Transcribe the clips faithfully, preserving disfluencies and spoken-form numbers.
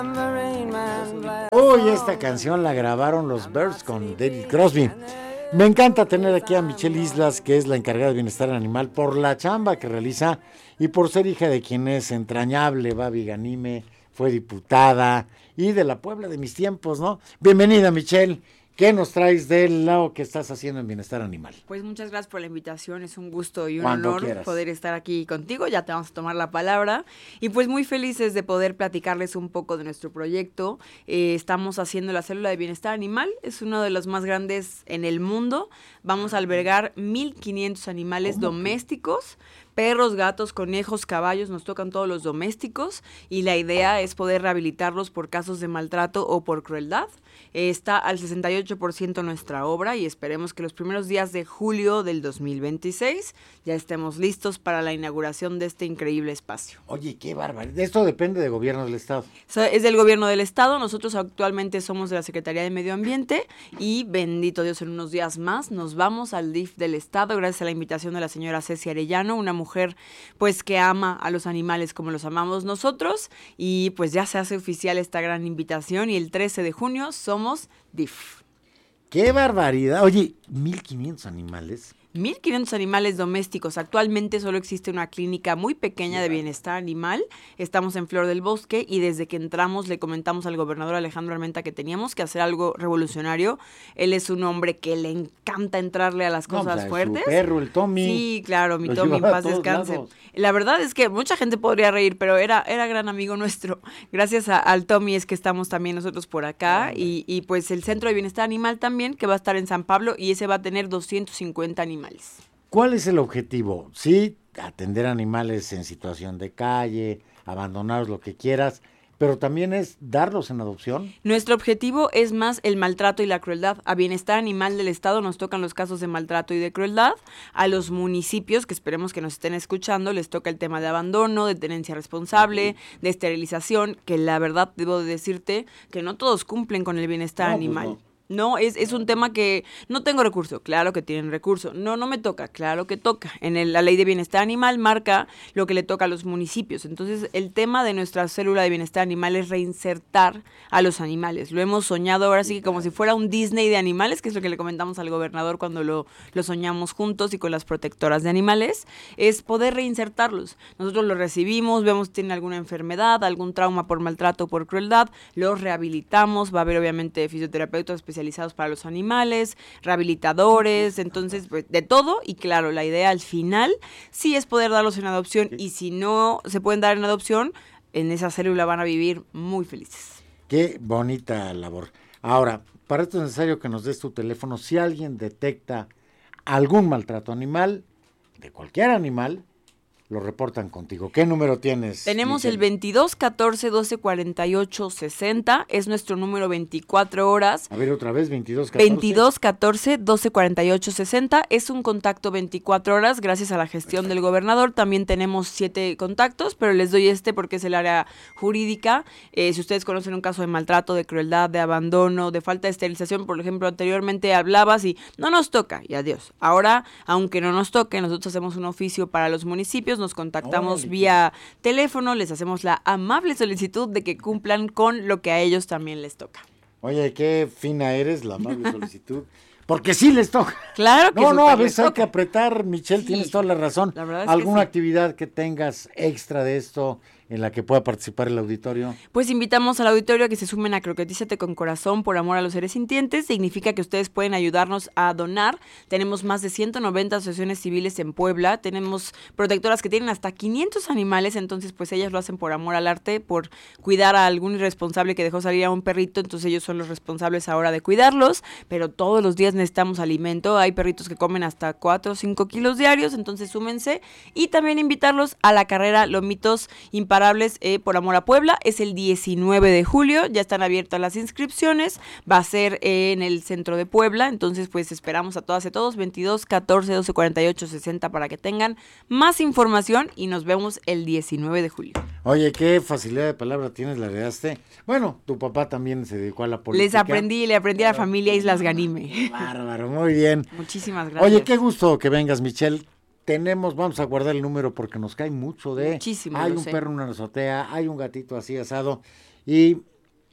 Uy, esta canción la grabaron los Birds con David Crosby. Me encanta tener aquí a Michelle Islas, que es la encargada de Bienestar Animal, por la chamba que realiza y por ser hija de quien es entrañable Babi Ganime, fue diputada y de la Puebla de mis tiempos, ¿no? Bienvenida, Michelle. ¿Qué nos traes del lado que estás haciendo en Bienestar Animal? Pues muchas gracias por la invitación, es un gusto y un Cuando honor quieras. poder estar aquí contigo, ya te vamos a tomar la palabra, y pues muy felices de poder platicarles un poco de nuestro proyecto. Eh, estamos haciendo la célula de Bienestar Animal, es uno de los más grandes en el mundo, vamos a albergar mil quinientos animales domésticos, perros, gatos, conejos, caballos, nos tocan todos los domésticos y la idea es poder rehabilitarlos por casos de maltrato o por crueldad. Eh, está al sesenta y ocho por ciento nuestra obra y esperemos que los primeros días de julio del dos mil veintiséis ya estemos listos para la inauguración de este increíble espacio. Oye, qué bárbaro. Esto depende del gobierno del estado. So, es del gobierno del estado, nosotros actualmente somos de la Secretaría de Medio Ambiente y bendito Dios, en unos días más nos vamos al D I F del estado gracias a la invitación de la señora Ceci Arellano, una mujer pues que ama a los animales como los amamos nosotros, y pues ya se hace oficial esta gran invitación y el trece de junio somos D I F. ¡Qué barbaridad! Oye, mil quinientos animales. mil quinientos animales domésticos. Actualmente solo existe una clínica muy pequeña de bienestar animal. Estamos en Flor del Bosque y desde que entramos le comentamos al gobernador Alejandro Armenta que teníamos que hacer algo revolucionario. Él es un hombre que le encanta entrarle a las cosas No, o sea, fuertes. Su perro, el Tommy. Sí, claro, mi Lo Tommy, en llevaba a paz todos descanse. lados. La verdad es que mucha gente podría reír, pero era, era gran amigo nuestro. Gracias a, al Tommy es que estamos también nosotros por acá. Y, y pues el Centro de Bienestar Animal también, que va a estar en San Pablo, y ese va a tener doscientos cincuenta animales. ¿Cuál es el objetivo? Sí, atender animales en situación de calle, abandonados, lo que quieras, pero también es darlos en adopción. Nuestro objetivo es más el maltrato y la crueldad. A Bienestar Animal del Estado nos tocan los casos de maltrato y de crueldad. A los municipios, que esperemos que nos estén escuchando, les toca el tema de abandono, de tenencia responsable, de esterilización, que la verdad debo de decirte que no todos cumplen con el bienestar No, pues animal. no. No, es, es un tema que no tengo recurso, claro que tienen recurso, no, no me toca, claro que toca. En el, la ley de bienestar animal marca lo que le toca a los municipios. Entonces, el tema de nuestra célula de bienestar animal es reinsertar a los animales. Lo hemos soñado ahora sí que como si fuera un Disney de animales, que es lo que le comentamos al gobernador cuando lo, lo soñamos juntos y con las protectoras de animales, es poder reinsertarlos. Nosotros los recibimos, vemos si tienen alguna enfermedad, algún trauma por maltrato o por crueldad, los rehabilitamos, va a haber obviamente fisioterapeutas especializados para los animales, rehabilitadores, entonces pues, de todo, y claro, la idea al final sí es poder darlos en adopción, y si no se pueden dar en adopción, en esa célula van a vivir muy felices. Qué bonita labor. Ahora, para esto es necesario que nos des tu teléfono. Si alguien detecta algún maltrato animal, de cualquier animal, lo reportan contigo. ¿Qué número tienes? Tenemos Michelle? el veintidós catorce doce cuarenta y ocho sesenta, es nuestro número veinticuatro horas. A ver, otra vez, veintidós catorce. veintidós catorce doce cuarenta y ocho sesenta, es un contacto veinticuatro horas gracias a la gestión del gobernador. También tenemos siete contactos, pero les doy este porque es el área jurídica. Eh, si ustedes conocen un caso de maltrato, de crueldad, de abandono, de falta de esterilización, por ejemplo, anteriormente hablabas y no nos toca, y adiós. Ahora, aunque no nos toque, nosotros hacemos un oficio para los municipios, nos contactamos Órale. vía teléfono, les hacemos la amable solicitud de que cumplan con lo que a ellos también les toca. Oye, qué fina eres, la amable solicitud. Porque sí les toca. Claro que No, no, a súper les veces hay toca. que apretar, Michelle, Sí, tienes toda la razón. la verdad es que ¿Alguna sí. actividad que tengas extra de esto en la que pueda participar el auditorio? Pues invitamos al auditorio a que se sumen a Croquetízate con Corazón por amor a los seres sintientes. Significa que ustedes pueden ayudarnos a donar. Tenemos más de ciento noventa asociaciones civiles en Puebla. Tenemos protectoras que tienen hasta quinientos animales. Entonces, pues ellas lo hacen por amor al arte, por cuidar a algún irresponsable que dejó salir a un perrito. Entonces ellos son los responsables ahora de cuidarlos. Pero todos los días necesitamos alimento. Hay perritos que comen hasta cuatro o cinco kilos diarios. Entonces súmense. Y también invitarlos a la carrera Lomitos Imparables Eh, por amor a Puebla. Es el diecinueve de julio, ya están abiertas las inscripciones, va a ser eh, en el centro de Puebla, entonces pues esperamos a todas y a todos, veintidós catorce doce cuarenta y ocho sesenta para que tengan más información y nos vemos el diecinueve de julio. Oye, qué facilidad de palabra tienes, la heredaste. Bueno, tu papá también se dedicó a la política. Les aprendí, le aprendí a la familia Islas Ganime. Bárbaro, muy bien. Muchísimas gracias. Oye, qué gusto que vengas, Michelle. Tenemos, vamos a guardar el número porque nos cae mucho de... Muchísimo, Hay lo un sé. perro en una azotea, hay un gatito así asado y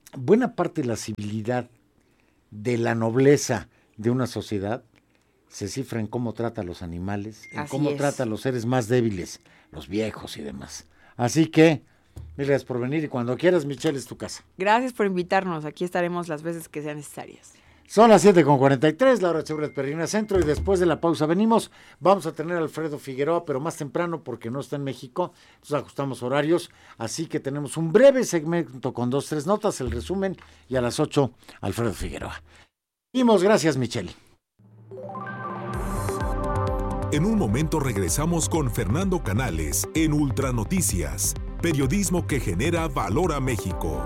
buena parte de la civilidad, de la nobleza de una sociedad, se cifra en cómo trata a los animales, en Así cómo es. trata a los seres más débiles, los viejos y demás. Así que, mil gracias por venir y cuando quieras, Michelle, es tu casa. Gracias por invitarnos. Aquí estaremos las veces que sean necesarias. Son las siete con cuarenta y tres, la hora de Chevrolet Peregrina Centro, y después de la pausa venimos. Vamos a tener a Alfredo Figueroa, pero más temprano porque no está en México, entonces ajustamos horarios, así que tenemos un breve segmento con dos, tres notas, el resumen, y a las ocho, Alfredo Figueroa. Seguimos, gracias, Michelle. En un momento regresamos con Fernando Canales en Ultra Noticias, periodismo que genera valor a México.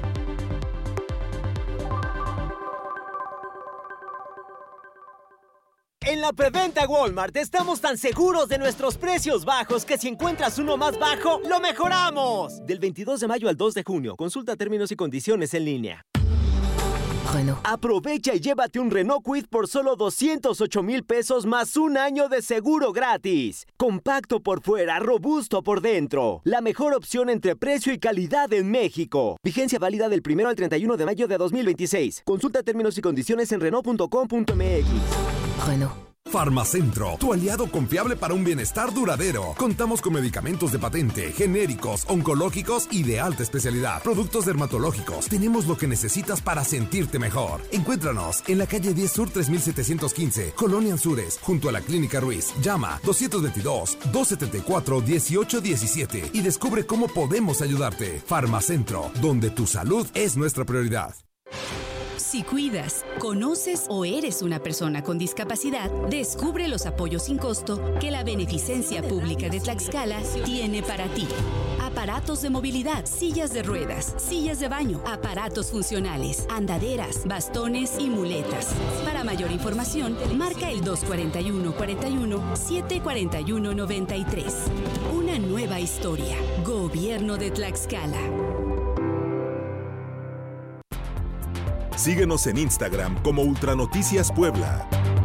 En la preventa Walmart estamos tan seguros de nuestros precios bajos que si encuentras uno más bajo, ¡lo mejoramos! Del veintidós de mayo al dos de junio, consulta términos y condiciones en línea. Renault. Aprovecha y llévate un Renault Kwid por solo doscientos ocho mil pesos más un año de seguro gratis. Compacto por fuera, robusto por dentro. La mejor opción entre precio y calidad en México. Vigencia válida del primero al treinta y uno de mayo de dos mil veintiséis. Consulta términos y condiciones en renault punto com punto m x. Renault. Farmacentro, tu aliado confiable para un bienestar duradero. Contamos con medicamentos de patente, genéricos, oncológicos y de alta especialidad. Productos dermatológicos. Tenemos lo que necesitas para sentirte mejor. Encuéntranos en la calle diez Sur tres mil setecientos quince, Colonia Anzures, junto a la Clínica Ruiz. Llama dos dos dos, dos siete cuatro, uno ocho uno siete y descubre cómo podemos ayudarte. Farmacentro, donde tu salud es nuestra prioridad. Si cuidas, conoces o eres una persona con discapacidad, descubre los apoyos sin costo que la Beneficencia Pública de Tlaxcala tiene para ti. Aparatos de movilidad, sillas de ruedas, sillas de baño, aparatos funcionales, andaderas, bastones y muletas. Para mayor información, marca el dos cuatro uno, cuatro uno, siete cuatro uno, nueve tres. Una nueva historia. Gobierno de Tlaxcala. Síguenos en Instagram como Ultranoticias Puebla.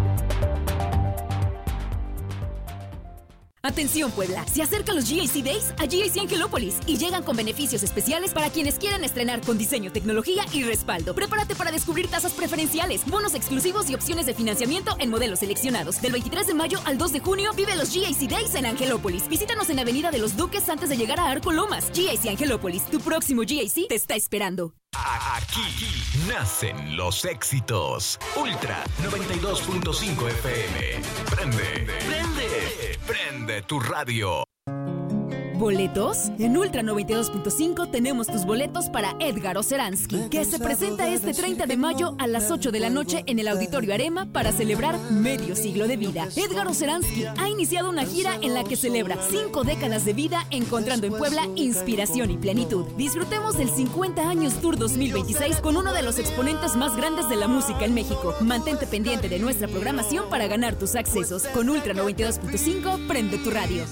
Atención Puebla, se acercan los G I C Days a G I C Angelópolis y llegan con beneficios especiales para quienes quieran estrenar con diseño, tecnología y respaldo. Prepárate para descubrir tasas preferenciales, bonos exclusivos y opciones de financiamiento en modelos seleccionados. Del veintitrés de mayo al dos de junio vive los G I C Days en Angelópolis. Visítanos en Avenida de los Duques antes de llegar a Arco Lomas. G I C Angelópolis, tu próximo G I C te está esperando. Aquí nacen los éxitos. Ultra noventa y dos punto cinco F M. Prende, prende, prende tu radio. ¿Boletos? En Ultra noventa y dos punto cinco tenemos tus boletos para Edgar Oceransky, que se presenta este treinta de mayo a las ocho de la noche en el Auditorio Arema para celebrar medio siglo de vida. Edgar Oceransky ha iniciado una gira en la que celebra cinco décadas de vida, encontrando en Puebla inspiración y plenitud. Disfrutemos del cincuenta años Tour dos mil veintiséis con uno de los exponentes más grandes de la música en México. Mantente pendiente de nuestra programación para ganar tus accesos. Con Ultra noventa y dos punto cinco, prende tu radio.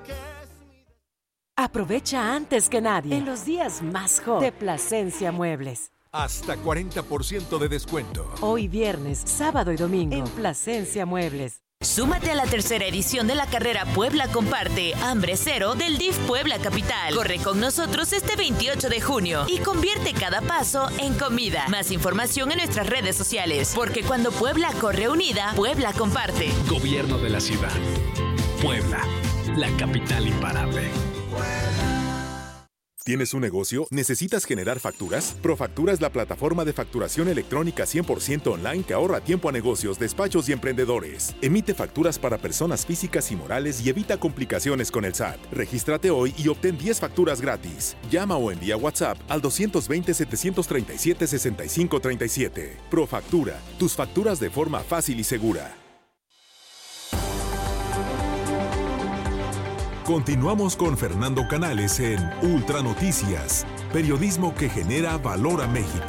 Aprovecha antes que nadie en los días más hot de Plasencia Muebles. Hasta cuarenta por ciento de descuento. Hoy viernes, sábado y domingo en Plasencia Muebles. Súmate a la tercera edición de la carrera Puebla Comparte Hambre Cero del D I F Puebla Capital. Corre con nosotros este veintiocho de junio y convierte cada paso en comida. Más información en nuestras redes sociales, porque cuando Puebla corre unida, Puebla comparte. Gobierno de la ciudad. Puebla, la capital imparable. ¿Tienes un negocio? ¿Necesitas generar facturas? Profactura es la plataforma de facturación electrónica cien por ciento online que ahorra tiempo a negocios, despachos y emprendedores. Emite facturas para personas físicas y morales y evita complicaciones con el S A T. Regístrate hoy y obtén diez facturas gratis. Llama o envía WhatsApp al dos dos cero, siete tres siete, seis cinco tres siete. Profactura, tus facturas de forma fácil y segura. Continuamos con Fernando Canales en Ultra Noticias, periodismo que genera valor a México.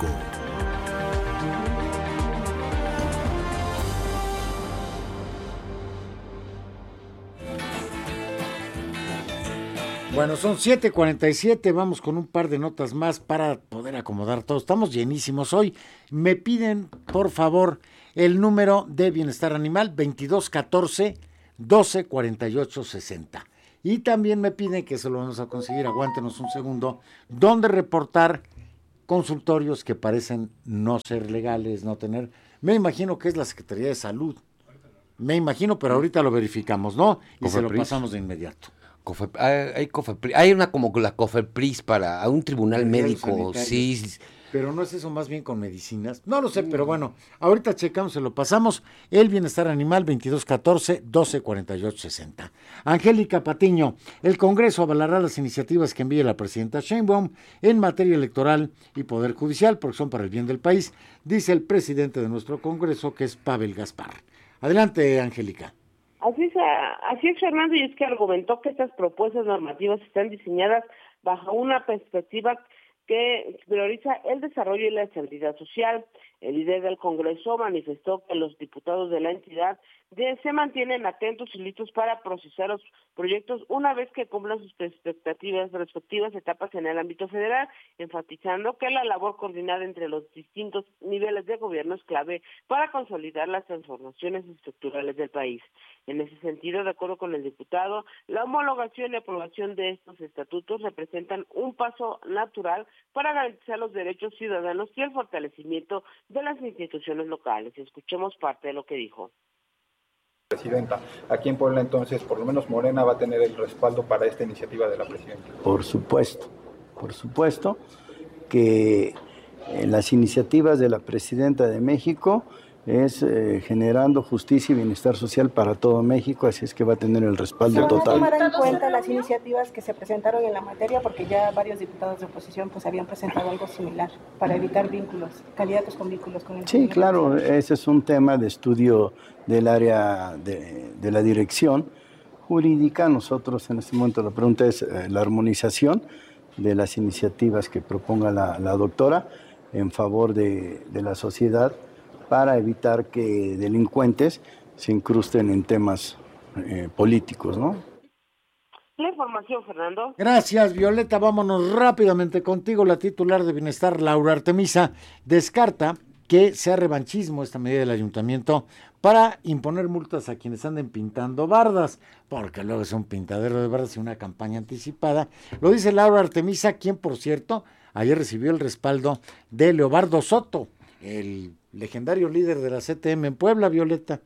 Bueno, son siete cuarenta y siete, vamos con un par de notas más para poder acomodar todo. Estamos llenísimos hoy. Me piden, por favor, el número de Bienestar Animal, veintidós catorce, doce cuarenta y ocho sesenta. Y también me piden, que se lo vamos a conseguir, aguántenos un segundo, dónde reportar consultorios que parecen no ser legales, no tener... Me imagino que es la Secretaría de Salud. Me imagino, pero ahorita lo verificamos, ¿no? Y Cofepris. Se lo pasamos de inmediato. Cofe, hay, Cofepris, hay una como la Cofepris para a un tribunal médico, sí. Pero no es eso más bien con medicinas. No lo sé, pero bueno, ahorita checamos, se lo pasamos. El Bienestar Animal veintidós catorce doce cuarenta y ocho sesenta. Angélica Patiño, el Congreso avalará las iniciativas que envíe la presidenta Sheinbaum en materia electoral y poder judicial, porque son para el bien del país, dice el presidente de nuestro Congreso, que es Pavel Gaspar. Adelante, Angélica. Así es, así es, Fernando, y es que argumentó que estas propuestas normativas están diseñadas bajo una perspectiva que prioriza el desarrollo y la estabilidad social. El líder del Congreso manifestó que los diputados de la entidad de, se mantienen atentos y listos para procesar los proyectos una vez que cumplan sus expectativas respectivas etapas en el ámbito federal, enfatizando que la labor coordinada entre los distintos niveles de gobierno es clave para consolidar las transformaciones estructurales del país. En ese sentido, de acuerdo con el diputado, la homologación y aprobación de estos estatutos representan un paso natural para garantizar los derechos ciudadanos y el fortalecimiento de las instituciones locales. Escuchemos parte de lo que dijo. Presidenta, aquí en Puebla entonces, por lo menos Morena va a tener el respaldo para esta iniciativa de la presidenta. Por supuesto, por supuesto que eh, las iniciativas de la presidenta de México es eh, generando justicia y bienestar social para todo México, así es que va a tener el respaldo ¿Se total. ¿Van a tomar en cuenta las iniciativas que se presentaron en la materia? Porque ya varios diputados de oposición pues habían presentado algo similar para evitar vínculos, candidatos con vínculos con el... Sí, claro, ese es un tema de estudio del área de, de la dirección jurídica. Nosotros en este momento la pregunta es eh, la armonización de las iniciativas que proponga la, la doctora en favor de, de la sociedad, para evitar que delincuentes se incrusten en temas eh, políticos, ¿no? La información, Fernando. Gracias, Violeta. Vámonos rápidamente contigo. La titular de Bienestar, Laura Artemisa, descarta que sea revanchismo esta medida del ayuntamiento para imponer multas a quienes anden pintando bardas, porque luego es un pintadero de bardas y una campaña anticipada. Lo dice Laura Artemisa, quien, por cierto, ayer recibió el respaldo de Leobardo Soto, el legendario líder de la C T M en Puebla, Violeta.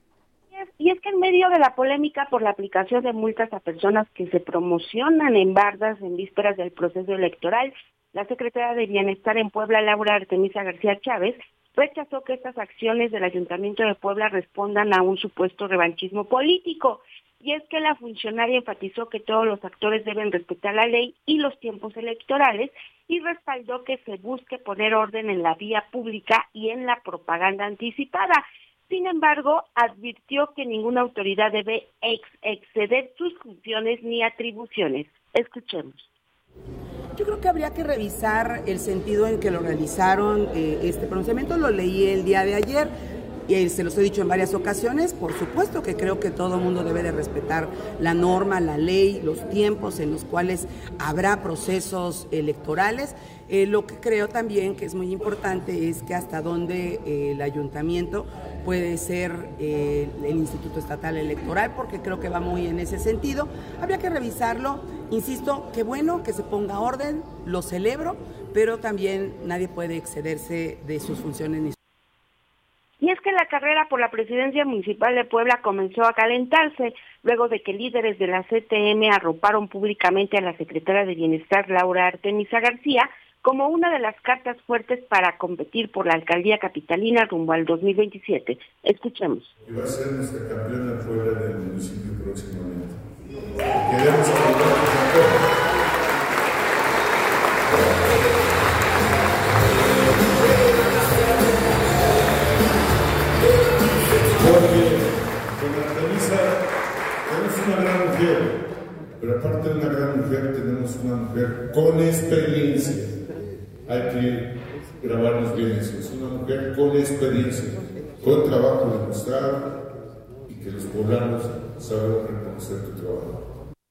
Y es que en medio de la polémica por la aplicación de multas a personas que se promocionan en bardas en vísperas del proceso electoral, la secretaria de Bienestar en Puebla, Laura Artemisa García Chávez, rechazó que estas acciones del Ayuntamiento de Puebla respondan a un supuesto revanchismo político. Y es que la funcionaria enfatizó que todos los actores deben respetar la ley y los tiempos electorales y respaldó que se busque poner orden en la vía pública y en la propaganda anticipada. Sin embargo, advirtió que ninguna autoridad debe ex exceder sus funciones ni atribuciones. Escuchemos. Yo creo que habría que revisar el sentido en que lo realizaron eh, este pronunciamiento. Lo leí el día de ayer. Y se los he dicho en varias ocasiones, por supuesto que creo que todo el mundo debe de respetar la norma, la ley, los tiempos en los cuales habrá procesos electorales. Eh, lo que creo también que es muy importante es que hasta dónde eh, el ayuntamiento puede ser eh, el Instituto Estatal Electoral, porque creo que va muy en ese sentido. Habría que revisarlo, insisto, qué bueno que se ponga orden, lo celebro, pero también nadie puede excederse de sus funciones ni Y es que la carrera por la presidencia municipal de Puebla comenzó a calentarse luego de que líderes de la C T M arroparon públicamente a la secretaria de Bienestar, Laura Artemisa García, como una de las cartas fuertes para competir por la alcaldía capitalina rumbo al dos mil veintisiete. Escuchemos. Y va a ser nuestra campeona Puebla del municipio próximamente. Queremos apoyar. Porque con Artemisa tenemos una gran mujer, pero aparte de una gran mujer tenemos una mujer con experiencia. Hay que grabarnos bien eso, es una mujer con experiencia, con trabajo demostrado y que los poblanos saben reconocer tu trabajo.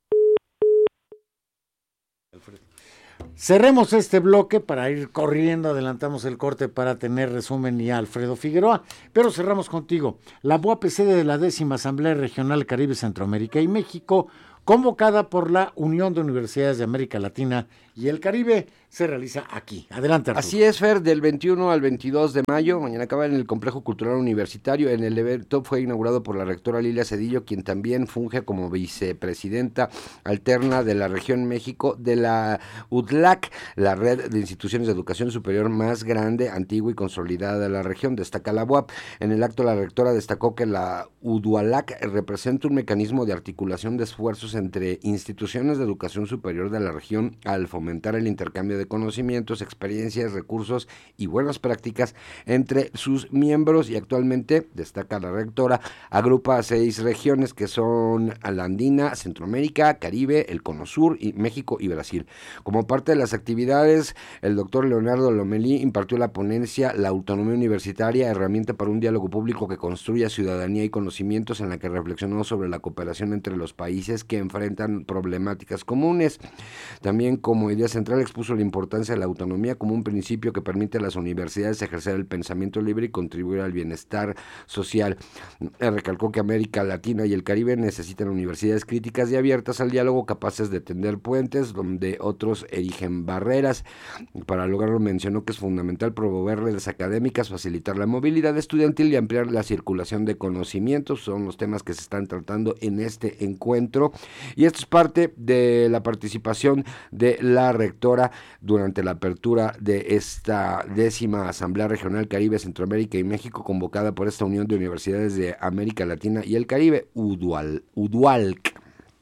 Cerremos este bloque para ir corriendo, adelantamos el corte para tener resumen y a Alfredo Figueroa, pero cerramos contigo. La B U A P, sede de la décima Asamblea Regional Caribe, Centroamérica y México, convocada por la Unión de Universidades de América Latina y el Caribe, se realiza aquí. Adelante, Arturo. Así es, Fer, del veintiuno al veintidós de mayo, mañana acaba en el Complejo Cultural Universitario. En el evento fue inaugurado por la rectora Lilia Cedillo, quien también funge como vicepresidenta alterna de la región México de la U D L A C, la red de instituciones de educación superior más grande, antigua y consolidada de la región, destaca la U A P. En el acto, la rectora destacó que la U D U A L A C representa un mecanismo de articulación de esfuerzos entre instituciones de educación superior de la región al fomentar el intercambio de conocimientos, experiencias, recursos y buenas prácticas entre sus miembros, y actualmente, destaca la rectora, agrupa a seis regiones que son la Andina, Centroamérica, Caribe, el Cono Sur, y México y Brasil. Como parte de las actividades, el doctor Leonardo Lomelí impartió la ponencia La autonomía universitaria, herramienta para un diálogo público que construya ciudadanía y conocimientos, en la que reflexionó sobre la cooperación entre los países que enfrentan problemáticas comunes. También, como idea central, expuso la importancia de la autonomía como un principio que permite a las universidades ejercer el pensamiento libre y contribuir al bienestar social. Recalcó que América Latina y el Caribe necesitan universidades críticas y abiertas al diálogo, capaces de tender puentes donde otros erigen barreras. Para lograrlo, mencionó que es fundamental promover redes académicas, facilitar la movilidad estudiantil y ampliar la circulación de conocimientos. Son los temas que se están tratando en este encuentro, y esto es parte de la participación de la rectora durante la apertura de esta décima Asamblea Regional Caribe, Centroamérica y México, convocada por esta Unión de Universidades de América Latina y el Caribe, U D U A L C.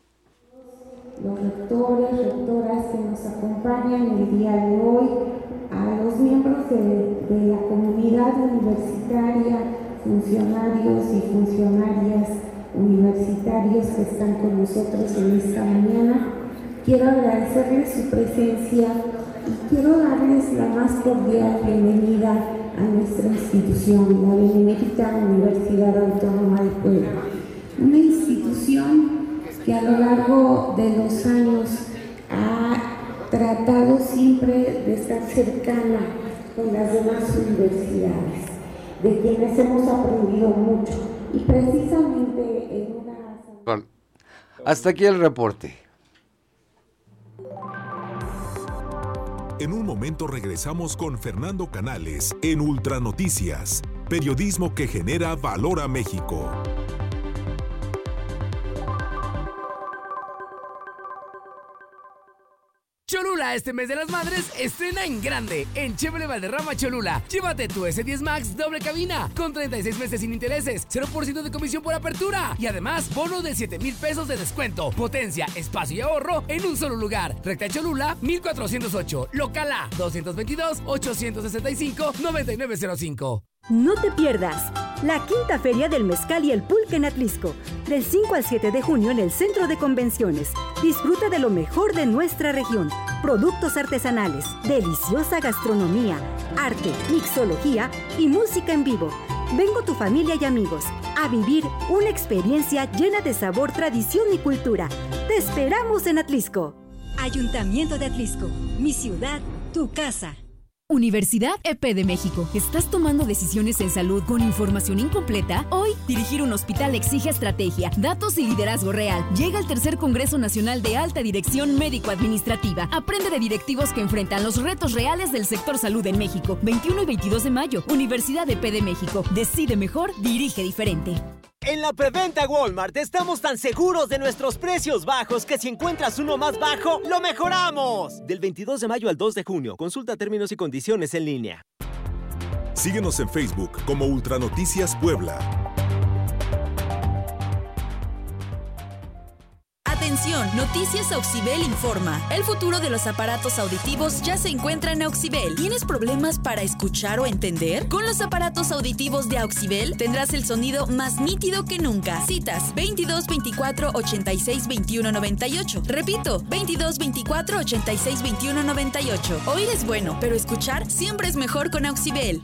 Los rectores, rectoras que nos acompañan el día de hoy, a los miembros de, de la comunidad universitaria, funcionarios y funcionarias universitarios que están con nosotros en esta mañana. Quiero agradecerles su presencia y quiero darles la más cordial bienvenida a nuestra institución, la Benemérita Universidad Autónoma de Puebla. Una institución que a lo largo de los años ha tratado siempre de estar cercana con las demás universidades, de quienes hemos aprendido mucho. Y precisamente en una... Bueno, hasta aquí el reporte. En un momento regresamos con Fernando Canales en Ultra Noticias, periodismo que genera valor a México. Cholula, este mes de las madres, estrena en grande en Chevrolet Valderrama Cholula. Llévate tu ese diez Max doble cabina con treinta y seis meses sin intereses, cero por ciento de comisión por apertura y además bono de siete mil pesos de descuento. Potencia, espacio y ahorro en un solo lugar. Recta Cholula, mil cuatrocientos ocho. Local A, dos veintidós, ochocientos sesenta y cinco, noventa y nueve cero cinco. No te pierdas la quinta Feria del Mezcal y el Pulque en Atlixco, del cinco al siete de junio en el Centro de Convenciones. Disfruta de lo mejor de nuestra región, productos artesanales, deliciosa gastronomía, arte, mixología y música en vivo. Ven con tu familia y amigos a vivir una experiencia llena de sabor, tradición y cultura. ¡Te esperamos en Atlixco! Ayuntamiento de Atlixco, mi ciudad, tu casa. Universidad E P de México. ¿Estás tomando decisiones en salud con información incompleta? Hoy, dirigir un hospital exige estrategia, datos y liderazgo real. Llega el tercer Congreso Nacional de Alta Dirección Médico-Administrativa. Aprende de directivos que enfrentan los retos reales del sector salud en México. veintiuno y veintidós de mayo, Universidad E P de México. Decide mejor, dirige diferente. En la preventa Walmart estamos tan seguros de nuestros precios bajos que si encuentras uno más bajo, ¡lo mejoramos! Del veintidós de mayo al dos de junio. Consulta términos y condiciones en línea. Síguenos en Facebook como Ultranoticias Puebla. Atención, Noticias Auxibel informa. El futuro de los aparatos auditivos ya se encuentra en Auxibel. ¿Tienes problemas para escuchar o entender? Con los aparatos auditivos de Auxibel tendrás el sonido más nítido que nunca. Citas veintidós veinticuatro ochenta y seis veintiuno noventa y ocho. Repito, veintidós veinticuatro ochenta y seis veintiuno noventa y ocho. Oír es bueno, pero escuchar siempre es mejor con Auxibel.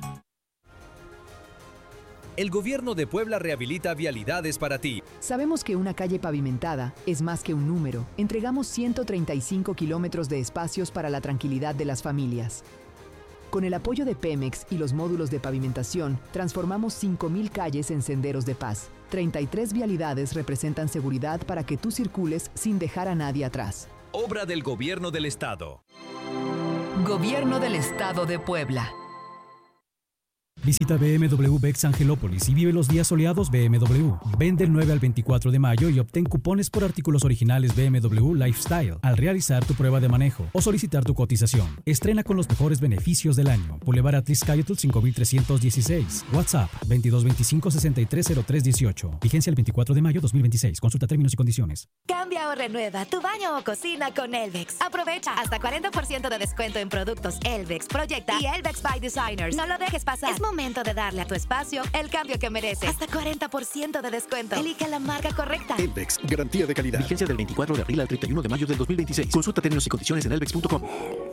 El gobierno de Puebla rehabilita vialidades para ti. Sabemos que una calle pavimentada es más que un número. Entregamos ciento treinta y cinco kilómetros de espacios para la tranquilidad de las familias. Con el apoyo de Pemex y los módulos de pavimentación, transformamos cinco mil calles en senderos de paz. treinta y tres vialidades representan seguridad para que tú circules sin dejar a nadie atrás. Obra del gobierno del estado. Gobierno del Estado de Puebla. Visita B M W Bex Angelópolis y vive los días soleados B M W. Ven del nueve al veinticuatro de mayo y obtén cupones por artículos originales B M W Lifestyle al realizar tu prueba de manejo o solicitar tu cotización. Estrena con los mejores beneficios del año. Boulevard Atliscayotl cinco mil trescientos dieciséis. WhatsApp veintidós veinticinco sesenta y tres cero tres dieciocho. Vigencia el veinticuatro de mayo dos mil veintiséis. Consulta términos y condiciones. Cambia o renueva tu baño o cocina con Elvex. Aprovecha hasta cuarenta por ciento de descuento en productos Elvex, Proyecta y Elvex by Designers. No lo dejes pasar. Es momento de darle a tu espacio el cambio que merece. Hasta cuarenta por ciento de descuento. Elige la marca correcta. Elvex, garantía de calidad. Vigencia del veinticuatro de abril al treinta y uno de mayo del dos mil veintiséis. Consulta términos y condiciones en elvex punto com.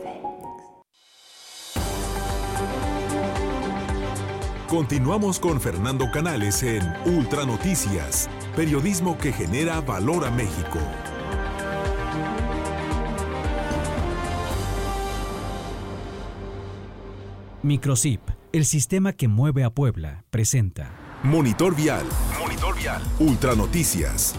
Continuamos con Fernando Canales en Ultra Noticias, periodismo que genera valor a México. Microsip, el sistema que mueve a Puebla, presenta Monitor Vial. Monitor Vial. Ultra Noticias.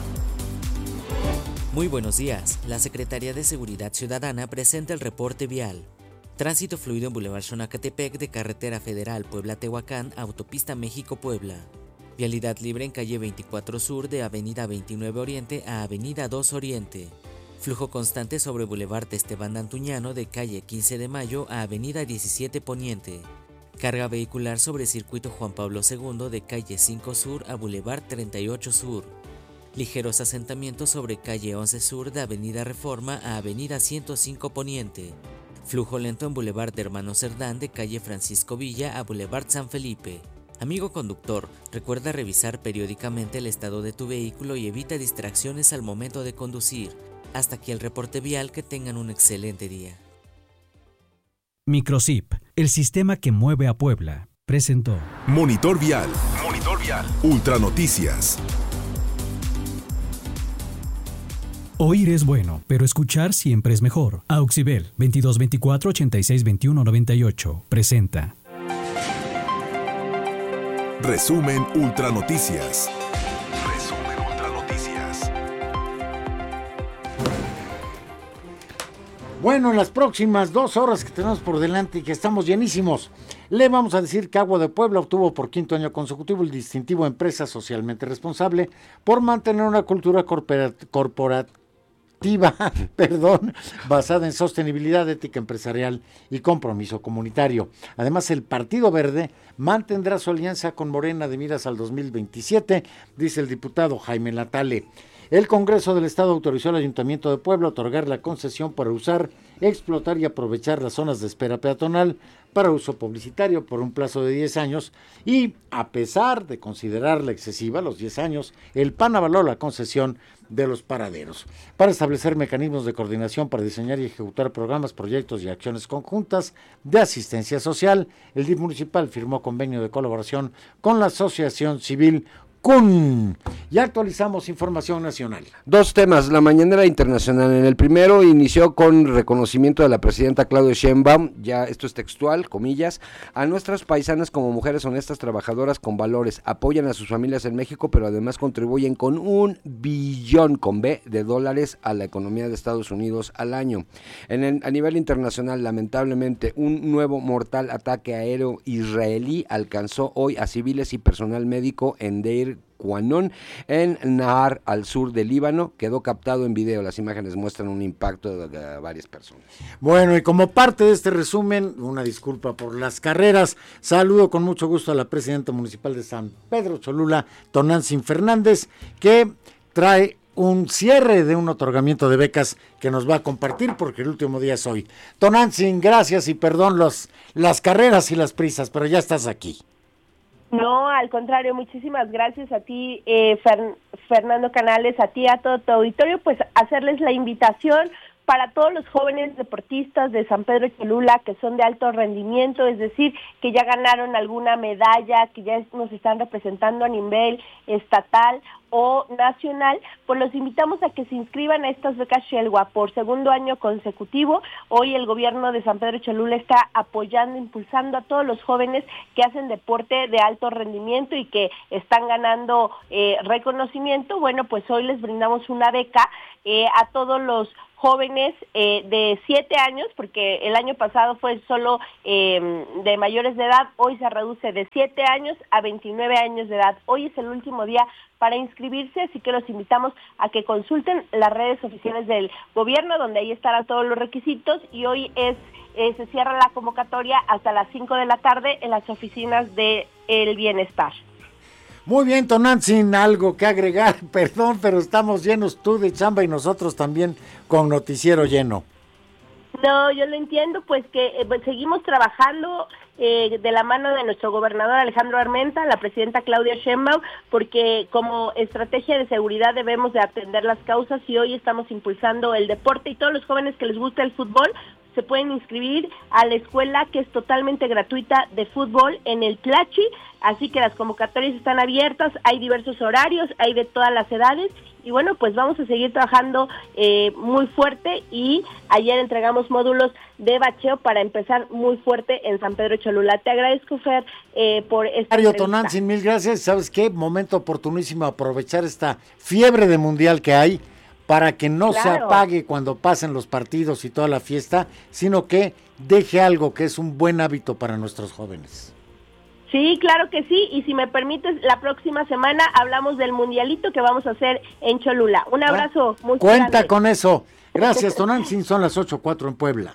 Muy buenos días. La Secretaría de Seguridad Ciudadana presenta el reporte vial. Tránsito fluido en Boulevard Xonacatepec de Carretera Federal Puebla-Tehuacán, Autopista México-Puebla. Vialidad libre en calle veinticuatro Sur de Avenida veintinueve Oriente a Avenida dos Oriente. Flujo constante sobre Boulevard Esteban Antuñano de calle quince de Mayo a Avenida diecisiete Poniente. Carga vehicular sobre Circuito Juan Pablo segundo de calle cinco Sur a Boulevard treinta y ocho Sur. Ligeros asentamientos sobre calle once Sur de Avenida Reforma a Avenida ciento cinco Poniente. Flujo lento en Boulevard de Hermanos Cerdán de calle Francisco Villa a Boulevard San Felipe. Amigo conductor, recuerda revisar periódicamente el estado de tu vehículo y evita distracciones al momento de conducir. Hasta aquí el reporte vial, que tengan un excelente día. Microsip, el sistema que mueve a Puebla, presentó Monitor Vial. Monitor Vial. Ultra Noticias. Oír es bueno, pero escuchar siempre es mejor. Auxibel, veintidós veinticuatro ochenta y seis veintiuno noventa y ocho, presenta Resumen Ultra Noticias. Resumen Ultra Noticias. Bueno, en las próximas dos horas que tenemos por delante y que estamos llenísimos, le vamos a decir que Agua de Puebla obtuvo por quinto año consecutivo el distintivo Empresa Socialmente Responsable por mantener una cultura corporativa, perdón, basada en sostenibilidad, ética empresarial y compromiso comunitario. Además, el Partido Verde mantendrá su alianza con Morena de miras al dos mil veintisiete, dice el diputado Jaime Latale. El Congreso del Estado autorizó al Ayuntamiento de Puebla a otorgar la concesión para usar, explotar y aprovechar las zonas de espera peatonal para uso publicitario por un plazo de diez años y, a pesar de considerarla excesiva, los diez años, el P A N avaló la concesión de los paraderos. Para establecer mecanismos de coordinación para diseñar y ejecutar programas, proyectos y acciones conjuntas de asistencia social, el D I F municipal firmó convenio de colaboración con la Asociación Civil C U N. Ya actualizamos información nacional. Dos temas, la mañanera internacional. En el primero inició con reconocimiento de la presidenta Claudia Sheinbaum, ya esto es textual, comillas, a nuestras paisanas como mujeres honestas, trabajadoras con valores, apoyan a sus familias en México, pero además contribuyen con un billón con B de dólares a la economía de Estados Unidos al año. En el, a nivel internacional, lamentablemente, un nuevo mortal ataque aéreo israelí alcanzó hoy a civiles y personal médico en Deir Quanon, en Nahar, al sur del Líbano. Quedó captado en video, las imágenes muestran un impacto de varias personas. Bueno, y como parte de este resumen, una disculpa por las carreras, saludo con mucho gusto a la presidenta municipal de San Pedro Cholula, Tonantzin Fernández, que trae un cierre de un otorgamiento de becas que nos va a compartir porque el último día es hoy. Tonantzin, gracias y perdón los, las carreras y las prisas, pero ya estás aquí. No, al contrario, muchísimas gracias a ti, eh, Fer, Fernando Canales, a ti, a todo tu auditorio, pues hacerles la invitación para todos los jóvenes deportistas de San Pedro Cholula que son de alto rendimiento, es decir, que ya ganaron alguna medalla, que ya nos están representando a nivel estatal o nacional, pues los invitamos a que se inscriban a estas becas Shelwa por segundo año consecutivo. Hoy el gobierno de San Pedro Cholula está apoyando, impulsando a todos los jóvenes que hacen deporte de alto rendimiento y que están ganando eh, reconocimiento. Bueno, pues hoy les brindamos una beca eh, a todos los jóvenes eh, de siete años, porque el año pasado fue solo eh, de mayores de edad, hoy se reduce de siete años a veintinueve años de edad. Hoy es el último día para inscribirse, así que los invitamos a que consulten las redes oficiales del gobierno, donde ahí estarán todos los requisitos, y hoy es eh, se cierra la convocatoria hasta las cinco de la tarde en las oficinas de El Bienestar. Muy bien, Tonantzin, algo que agregar, perdón, pero estamos llenos tú de chamba y nosotros también con noticiero lleno. No, yo lo entiendo, pues que eh, pues, seguimos trabajando eh, de la mano de nuestro gobernador Alejandro Armenta, la presidenta Claudia Sheinbaum, porque como estrategia de seguridad debemos de atender las causas y hoy estamos impulsando el deporte y todos los jóvenes que les gusta el fútbol se pueden inscribir a la escuela que es totalmente gratuita de fútbol en el Tlachi, así que las convocatorias están abiertas, hay diversos horarios, hay de todas las edades, y bueno, pues vamos a seguir trabajando eh, muy fuerte, y ayer entregamos módulos de bacheo para empezar muy fuerte en San Pedro Cholula. Te agradezco, Fer, eh, por esta Mario entrevista. Tonantzin, mil gracias. ¿Sabes qué? Momento oportunísimo aprovechar esta fiebre de mundial que hay, para que no Claro. se apague cuando pasen los partidos y toda la fiesta, sino que deje algo que es un buen hábito para nuestros jóvenes. Sí, claro que sí, y si me permites, la próxima semana hablamos del mundialito que vamos a hacer en Cholula. Un abrazo muy Cuenta grande. con eso. Gracias, Tonantzin. Son las ocho cuatro en Puebla.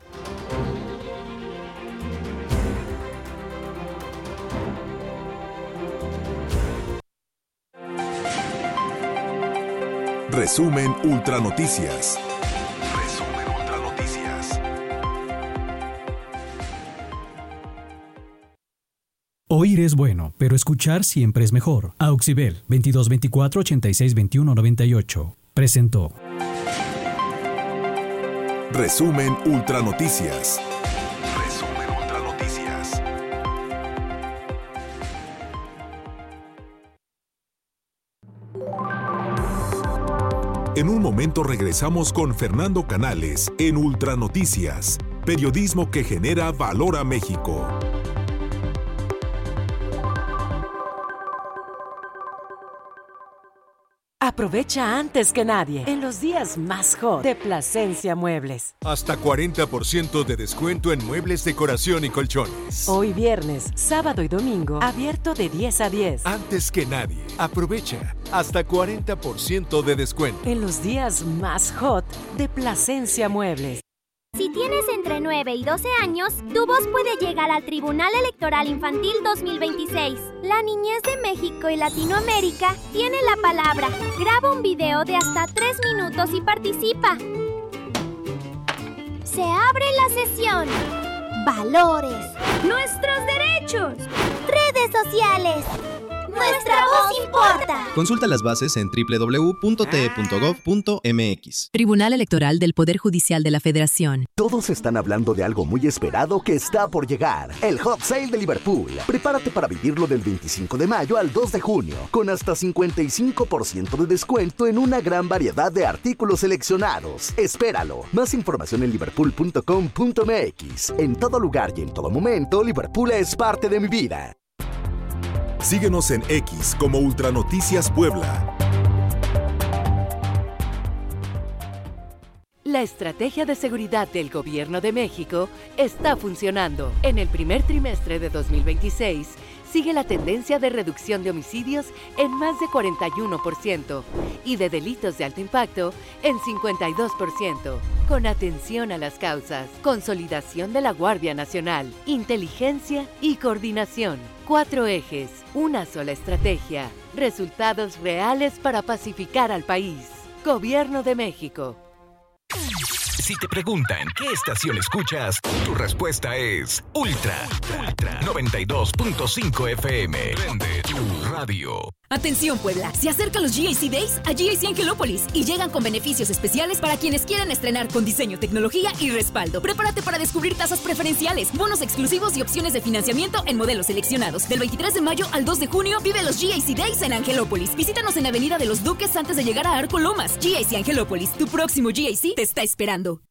Resumen Ultra Noticias. Resumen Ultra Noticias. Oír es bueno, pero escuchar siempre es mejor. Auxibel veintidós veinticuatro ochenta y seis veintiuno noventa y ocho presentó. Resumen Ultra Noticias. Resumen Ultra Noticias. En un momento regresamos con Fernando Canales en Ultra Noticias, periodismo que genera valor a México. Aprovecha antes que nadie en los días más hot de Plasencia Muebles. Hasta cuarenta por ciento de descuento en muebles, decoración y colchones. Hoy viernes, sábado y domingo, abierto de diez a diez. Antes que nadie, aprovecha hasta cuarenta por ciento de descuento. En los días más hot de Plasencia Muebles. Si tienes entre nueve y doce años, tu voz puede llegar al Tribunal Electoral Infantil dos mil veintiséis. La niñez de México y Latinoamérica tiene la palabra. Graba un video de hasta tres minutos y participa. Se abre la sesión. Valores. Nuestros derechos. Redes sociales. Nuestra voz importa. Consulta las bases en doble u doble u doble u punto t e punto gov punto m x. Tribunal Electoral del Poder Judicial de la Federación. Todos están hablando de algo muy esperado que está por llegar. El Hot Sale de Liverpool. Prepárate para vivirlo del veinticinco de mayo al dos de junio, con hasta cincuenta y cinco por ciento de descuento en una gran variedad de artículos seleccionados. Espéralo. Más información en liverpool punto com punto m x. En todo lugar y en todo momento, Liverpool es parte de mi vida. Síguenos en X como Ultra Noticias Puebla. La estrategia de seguridad del Gobierno de México está funcionando. En el primer trimestre de dos mil veintiséis, sigue la tendencia de reducción de homicidios en más de cuarenta y uno por ciento y de delitos de alto impacto en cincuenta y dos por ciento. Con atención a las causas, consolidación de la Guardia Nacional, inteligencia y coordinación. Cuatro ejes, una sola estrategia, resultados reales para pacificar al país. Gobierno de México. Si te preguntan qué estación escuchas, tu respuesta es Ultra, Ultra noventa y dos punto cinco F M. Prende tu radio. Atención Puebla, se acercan los G I C Days a G I C Angelópolis y llegan con beneficios especiales para quienes quieren estrenar con diseño, tecnología y respaldo. Prepárate para descubrir tasas preferenciales, bonos exclusivos y opciones de financiamiento en modelos seleccionados. Del veintitrés de mayo al dos de junio, vive los G I C Days en Angelópolis. Visítanos en Avenida de los Duques antes de llegar a Arco Lomas. G I C Angelópolis, tu próximo G I C te está esperando.